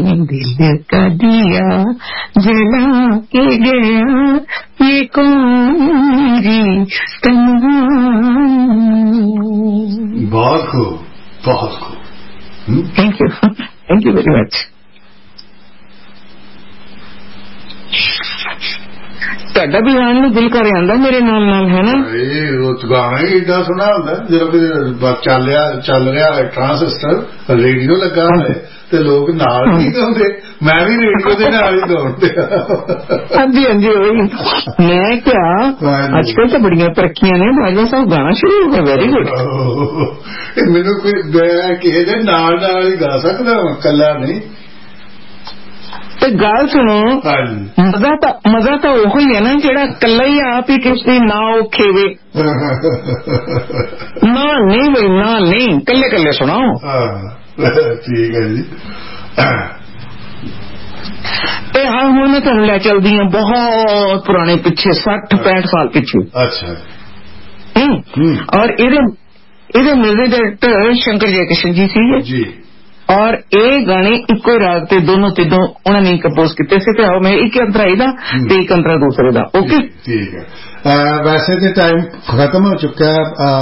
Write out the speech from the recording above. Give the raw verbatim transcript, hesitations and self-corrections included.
दिल का दिया जला के गया ये कौन रिश्ता। बहुत खूब, बहुत खूब। Thank you, thank you very much. ਤੁਹਾਡਾ ਵੀ ਆਉਣ ਨੂੰ ਦਿਲ ਕਰ ਜਾਂਦਾ ਮੇਰੇ ਨਾਲ ਨਾਲ, ਹੈ ਨਾ? ਉਹ ਗਾਣਾ ਹੀ ਏਡਾ ਸੁਣਾ ਹੁੰਦਾ ਜਦੋਂ ਚੱਲਿਆ ਚੱਲ ਰਿਹਾ ਹੈ ਟ੍ਰਾਂਸਿਸਟਰ ਰੇਡੀਓ ਲੱਗਾ ਹੋਏ ਤੇ ਲੋਕ ਨਾਲ ਨਹੀਂ ਗਾਉਂਦੇ, ਮੈਂ ਵੀ ਰੇਡੀਓ ਦੇ ਨਾਲ ਹੀ ਗਾਉਂਦੇ। ਹਾਂਜੀ ਹਾਂਜੀ ਉਹੀ ਮੈਂ ਕਿਹਾ ਅੱਜ ਕੱਲ ਤਾਂ ਬੜੀਆਂ ਤਰੱਕੀਆਂ ਨੇ, ਬਾਜਵਾ ਸਾਹਿਬ ਗਾਣਾ ਸ਼ੁਰੂ ਹੋ ਗਿਆ। Very good. ਮੈਨੂੰ ਕੋਈ ਕਿਸੇ ਦੇ ਨਾਲ ਨਾਲ ਹੀ ਗਾ ਸਕਦਾ, ਇਕੱਲਾ ਨਹੀਂ। ਤੇ ਗੱਲ ਸੁਣੋ, ਮਜ਼ਾ ਤਾਂ ਮਜ਼ਾ ਤਾਂ ਉਹੀ ਹੈ ਨਾ ਜਿਹੜਾ ਇਕੱਲਾ ਹੀ ਆਪ ਹੀ ਕਿਸੇ ਨਾ ਔਖੇ ਵੇ ਨਾ ਨਹੀਂ ਬਈ ਨਾ ਨਹੀਂ ਕੱਲੇ ਕੱਲੇ ਸੁਣਾਓ। ਠੀਕ ਹੈ ਜੀ। ਤੇ ਹਾਂ ਹੁਣ ਮੈਂ ਤੁਹਾਨੂੰ ਲੈ ਚਲਦੀ ਹਾਂ ਬਹੁਤ ਪੁਰਾਣੇ ਪਿੱਛੇ, ਸੱਠ ਪੈਂਠ ਸਾਲ ਪਿੱਛੇ। ਅੱਛਾ। ਔਰ ਇਹਦੇ ਇਹਦੇ ਮਿਊਜ਼ਿਕ ਡਾਇਰੈਕਟਰ ਸ਼ੰਕਰ ਜੈਕਿਸ਼ਨ ਜੀ ਸੀ ਜੀ। ਔਰ ਇਹ ਗਾਣੇ ਇੱਕੋ ਰਾਗ ਤੇ ਦੋਨੋਂ ਤਿੰਨੋਂ ਉਹਨਾਂ ਨੇ ਕੰਪੋਜ਼ ਕੀਤੇ ਸੀ। ਤੇ ਆਓ ਮੈਂ ਇੱਕ ਅੰਤਰਾ ਇਹਦਾ ਤੇ ਇੱਕ ਅੰਤਰਾ ਦੂਸਰੇ ਦਾ। ਓਕੇ ਠੀਕ ਹੈ। ਵੈਸੇ ਤੇ ਟਾਈਮ ਖਤਮ ਹੋ ਚੁੱਕਾ।